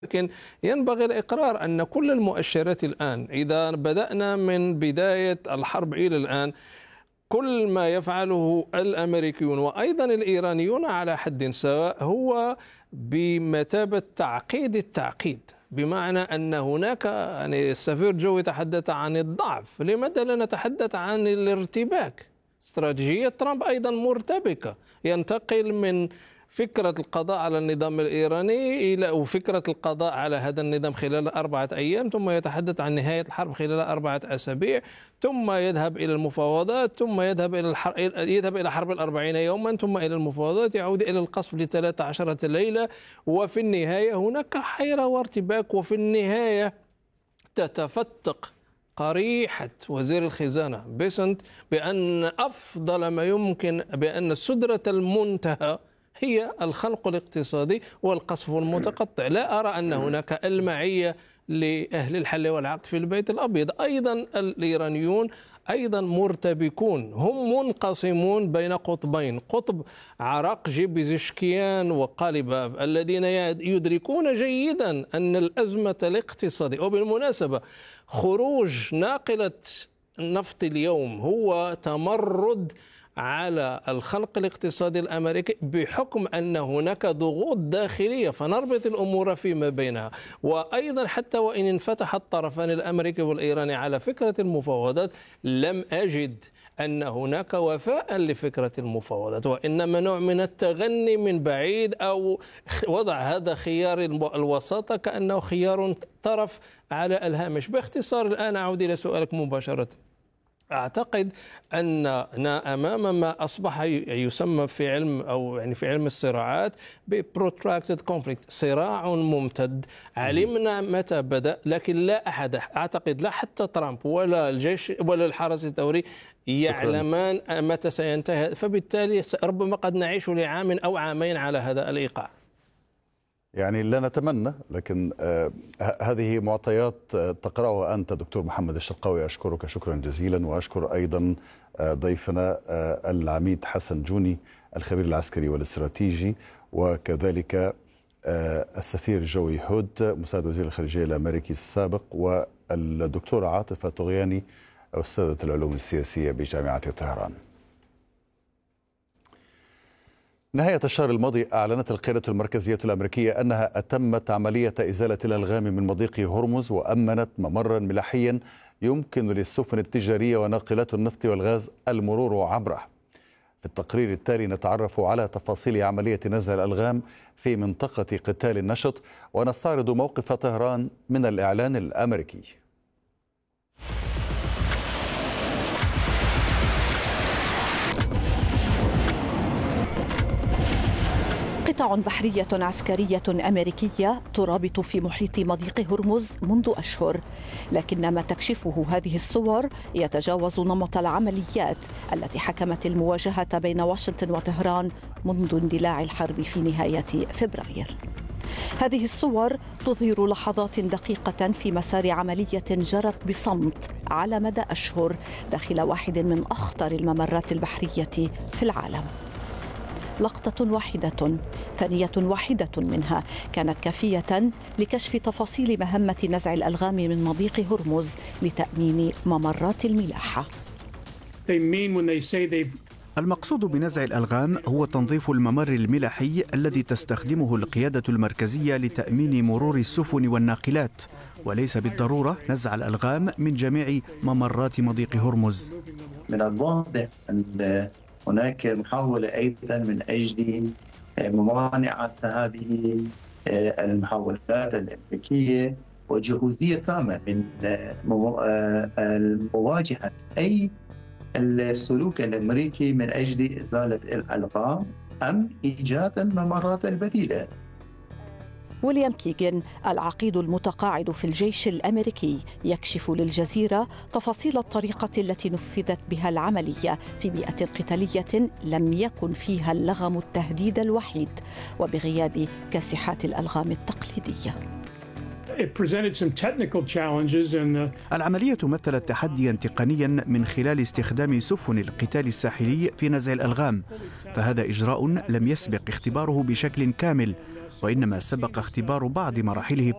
لكن ينبغي الإقرار أن كل المؤشرات الآن إذا بدأنا من بداية الحرب إلى الآن، كل ما يفعله الأمريكيون وأيضا الإيرانيون على حد سواء هو بمثابة تعقيد التعقيد، بمعنى أن هناك يعني السفير جو تحدث عن الضعف، لماذا لا نتحدث عن الارتباك؟ استراتيجية ترامب أيضا مرتبكة، ينتقل من فكرة القضاء على النظام الإيراني إلى فكرة القضاء على هذا النظام خلال 4 أيام، ثم يتحدث عن نهاية الحرب خلال 4 أسابيع، ثم يذهب إلى المفاوضات، ثم يذهب إلى حرب 40 يوما، ثم إلى المفاوضات، يعود إلى القصف ل13 ليلة، وفي النهاية هناك حيرة وارتباك، وفي النهاية تتفتق قريحة وزير الخزانة بيسنت بأن أفضل ما يمكن، بأن سدرة المنتهى هي الخنق الاقتصادي والقصف المتقطع. لا أرى أن هناك المعية لأهل الحل والعقد في البيت الأبيض. أيضا الإيرانيون أيضا مرتبكون، هم منقسمون بين قطبين، قطب عراقجي بزشكيان وقالباف الذين يدركون جيدا أن الأزمة الاقتصادية، وبالمناسبة خروج ناقلة النفط اليوم هو تمرد على الخنق الاقتصادي الأمريكي بحكم أن هناك ضغوط داخلية، فنربط الأمور فيما بينها. وأيضا حتى وإن انفتح الطرفان الأمريكي والإيراني على فكرة المفاوضات، لم أجد أن هناك وفاء لفكرة المفاوضات، وإنما نوع من التغني من بعيد أو وضع هذا خيار الوساطة كأنه خيار طرف على الهامش. باختصار الآن أعود إلى سؤالك مباشرة. أعتقد أننا أمام ما أصبح يسمى في علم أو يعني في علم الصراعات ب protracted conflict، صراع ممتد. علمنا متى بدأ، لكن لا أحد أعتقد، لا حتى ترامب ولا الجيش ولا الحرس الثوري يعلمان متى سينتهي، فبالتالي ربما قد نعيش لعام أو عامين على هذا الإيقاع. يعني لا نتمنى، لكن هذه معطيات تقرأها أنت دكتور محمد الشرقاوي. أشكرك شكرا جزيلا، وأشكر أيضا ضيفنا العميد حسن جوني الخبير العسكري والاستراتيجي، وكذلك السفير جوي هود مساعد وزير الخارجية الأمريكي السابق، والدكتورة عاطفة طغياني أستاذة العلوم السياسية بجامعة طهران. نهاية الشهر الماضي أعلنت القيادة المركزية الأمريكية أنها أتمت عملية إزالة الألغام من مضيق هرمز، وأمنت ممرا ملاحيا يمكن للسفن التجارية وناقلات النفط والغاز المرور عبره. في التقرير التالي نتعرف على تفاصيل عملية نزع الألغام في منطقة قتال النشط، ونستعرض موقف طهران من الإعلان الأمريكي. قطع بحرية عسكرية أمريكية ترابط في محيط مضيق هرمز منذ أشهر، لكن ما تكشفه هذه الصور يتجاوز نمط العمليات التي حكمت المواجهة بين واشنطن وطهران منذ اندلاع الحرب في نهاية فبراير. هذه الصور تظهر لحظات دقيقة في مسار عملية جرت بصمت على مدى أشهر داخل واحد من أخطر الممرات البحرية في العالم. لقطة واحدة، ثانية واحدة منها كانت كافية لكشف تفاصيل مهمة نزع الألغام من مضيق هرمز لتأمين ممرات الملاحة. المقصود بنزع الألغام هو تنظيف الممر الملاحي الذي تستخدمه القيادة المركزية لتأمين مرور السفن والناقلات، وليس بالضرورة نزع الألغام من جميع ممرات مضيق هرمز. من الواضح أن هناك محاولة أيضا من أجل ممانعة هذه المحاولات الأمريكية، وجهوزية تامة من مواجهة أي السلوك الأمريكي من أجل إزالة الألغام أم إيجاد الممرات البديلة. ويليام كيغن العقيد المتقاعد في الجيش الأمريكي يكشف للجزيرة تفاصيل الطريقة التي نفذت بها العملية في بيئة قتالية لم يكن فيها اللغم التهديد الوحيد، وبغياب كاسحات الألغام التقليدية. العملية مثلت تحديا تقنيا من خلال استخدام سفن القتال الساحلي في نزع الألغام، فهذا إجراء لم يسبق اختباره بشكل كامل، وإنما سبق اختبار بعض مراحله